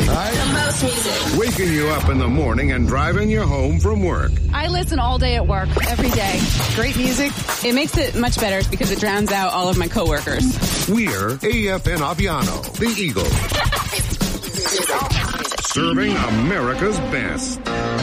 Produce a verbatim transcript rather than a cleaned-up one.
right? The most music. Waking you up in the morning and driving you home from work. I listen all day at work, every day. Great music. It makes it much better because it drowns out all of my coworkers. We're A F N Aviano, the Eagle. Serving America's best.